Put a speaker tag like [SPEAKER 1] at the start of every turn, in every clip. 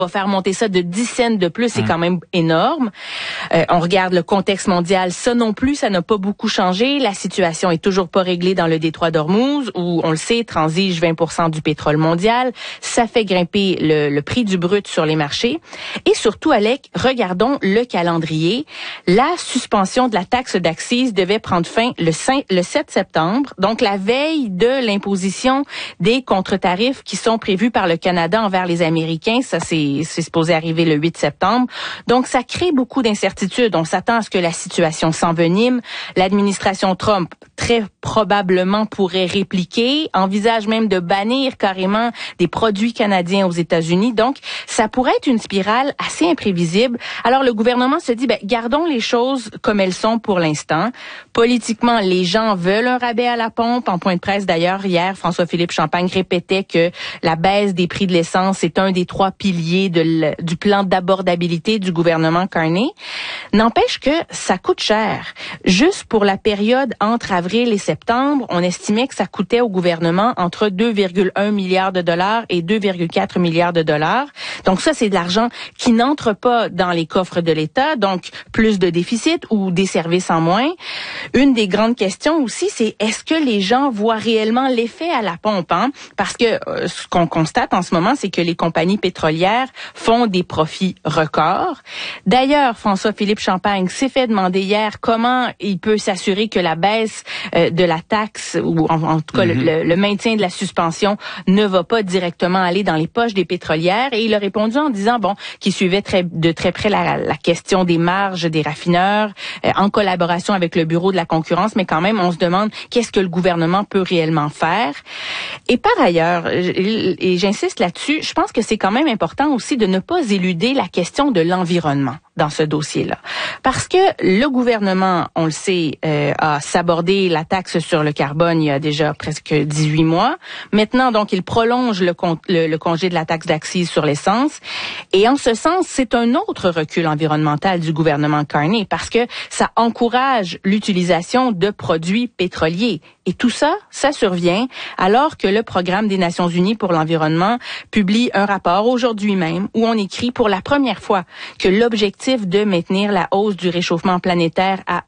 [SPEAKER 1] va faire monter ça de 10 cents de plus, c'est quand même énorme. On regarde le contexte mondial, ça non plus, ça n'a pas beaucoup changé. La situation est toujours pas réglée dans le détroit d'Ormuz, où, on le sait, transige 20% du pétrole mondial. Ça fait grimper le prix du brut sur les marchés. Et surtout, Alec, regardons le calendrier. La suspension de la taxe d'accise devait prendre fin le 7 septembre, donc la veille de l'imposition des contre-tarifs qui sont prévus par le Canada envers les Américains. Ça, c'est supposé arriver le 8 septembre. Donc, ça crée beaucoup d'incertitudes. On s'attend à ce que la situation s'envenime. L'administration Trump, très probablement, pourrait répliquer, envisage même de bannir carrément des produits canadiens aux États-Unis. Donc, ça pourrait être une spirale assez imprévisible. Alors, le gouvernement se dit, gardons les choses comme elles sont pour l'instant. Politiquement, les gens veulent un rabais à la pompe. En point de presse, d'ailleurs, hier, François-Philippe Champagne répétait que la baisse des prix de l'essence est un des 3 piliers du plan d'abordabilité du gouvernement Carney. N'empêche que ça coûte cher. Juste pour la période entre avril et septembre, on estimait que ça coûtait au gouvernement entre 2,1 milliards de dollars et 2,4 milliards de dollars. Donc ça, c'est de l'argent qui n'entre pas dans les coffres de l'État, donc plus de déficit ou des services en moins. Une des grandes questions aussi, c'est est-ce que les gens voient réellement l'effet à la pompe, hein? Parce que ce qu'on constate en ce moment, c'est que les compagnies pétrolières font des profits records. D'ailleurs, François-Philippe Champagne s'est fait demander hier comment il peut s'assurer que la baisse de la taxe, ou en tout cas le maintien de la suspension, ne va pas directement aller dans les poches des pétrolières. Et il a répondu en disant qu'il suivait de très près la question des marges des raffineurs, en collaboration avec le Bureau de la concurrence, mais quand même, on se demande qu'est-ce que le gouvernement peut réellement faire. Et par ailleurs, et j'insiste là-dessus, je pense que c'est quand même important aussi de ne pas éluder la question de l'environnement dans ce dossier-là. Parce que le gouvernement, on le sait, a sabordé la taxe sur le carbone il y a déjà presque 18 mois. Maintenant, donc, il prolonge le congé de la taxe d'accise sur l'essence. Et en ce sens, c'est un autre recul environnemental du gouvernement Carney parce que ça encourage l'utilisation de produits pétroliers. Et tout ça, ça survient alors que le Programme des Nations Unies pour l'environnement publie un rapport aujourd'hui même où on écrit pour la première fois que l'objectif de maintenir la hausse du réchauffement planétaire à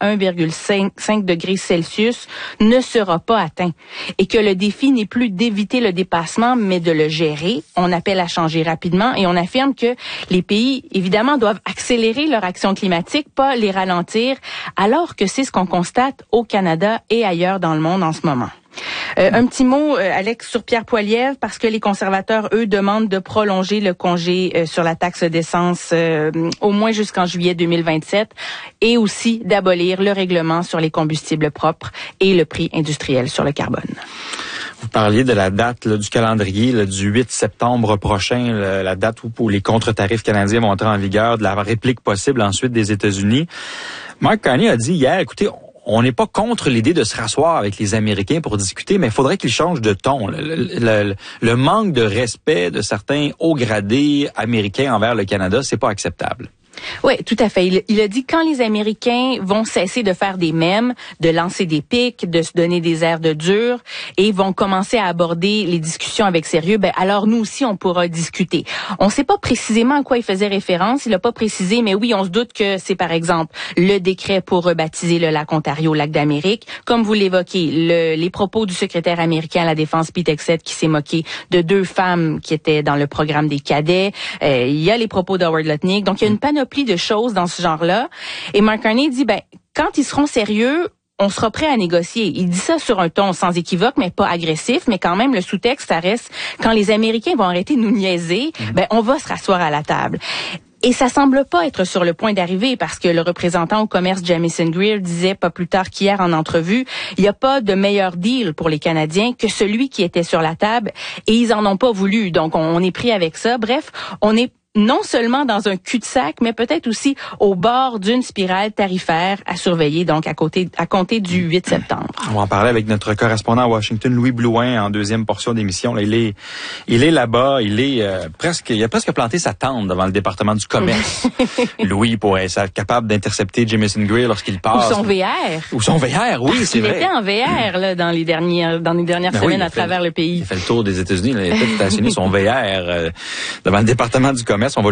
[SPEAKER 1] 1,5 degrés Celsius ne sera pas atteint et que le défi n'est plus d'éviter le dépassement mais de le gérer. On appelle à changer rapidement et on affirme que les pays, évidemment, doivent accélérer leur action climatique, pas les ralentir, alors que c'est ce qu'on constate au Canada et ailleurs dans le monde en ce moment. Un petit mot, Alex, sur Pierre Poilievre, parce que les conservateurs, eux, demandent de prolonger le congé sur la taxe d'essence au moins jusqu'en juillet 2027 et aussi d'abolir le règlement sur les combustibles propres et le prix industriel sur le carbone.
[SPEAKER 2] Vous parliez de la date du calendrier du 8 septembre prochain, la date où les contre-tarifs canadiens vont entrer en vigueur, de la réplique possible ensuite des États-Unis. Mark Carney a dit hier, écoutez, on n'est pas contre l'idée de se rasseoir avec les Américains pour discuter, mais il faudrait qu'ils changent de ton. Le manque de respect de certains hauts gradés américains envers le Canada, c'est pas acceptable.
[SPEAKER 1] Oui, tout à fait. Il a dit quand les Américains vont cesser de faire des mèmes, de lancer des pics, de se donner des airs de dur et vont commencer à aborder les discussions avec sérieux, alors nous aussi on pourra discuter. On ne sait pas précisément à quoi il faisait référence, il n'a pas précisé, mais oui, on se doute que c'est par exemple le décret pour rebaptiser le lac Ontario lac d'Amérique. Comme vous l'évoquez, les propos du secrétaire américain à la Défense Pete Hegseth qui s'est moqué de 2 femmes qui étaient dans le programme des cadets. Il y a les propos d'Howard Lutnick. Donc il y a une panoplie de choses dans ce genre-là. Et Mark Carney dit, quand ils seront sérieux, on sera prêt à négocier. Il dit ça sur un ton sans équivoque, mais pas agressif, mais quand même, le sous-texte, ça reste, quand les Américains vont arrêter de nous niaiser, on va se rasseoir à la table. Et ça semble pas être sur le point d'arriver parce que le représentant au commerce Jamieson Greer disait pas plus tard qu'hier en entrevue, il n'y a pas de meilleur deal pour les Canadiens que celui qui était sur la table et ils en ont pas voulu. Donc, on est pris avec ça. Bref, on est non seulement dans un cul-de-sac, mais peut-être aussi au bord d'une spirale tarifaire à surveiller, donc à compter du 8 septembre.
[SPEAKER 2] On va en parler avec notre correspondant à Washington, Louis Blouin, en deuxième portion d'émission. Là, il est là-bas, il a presque planté sa tente devant le département du commerce. Louis, pour être capable d'intercepter Jamieson Greer lorsqu'il passe.
[SPEAKER 1] Ou son VR.
[SPEAKER 2] Ou son VR, oui, c'est vrai.
[SPEAKER 1] Il était en VR là, dans les dernières semaines à travers le pays.
[SPEAKER 2] Il a fait le tour des États-Unis, il a stationné son VR devant le département du commerce. promesse. On va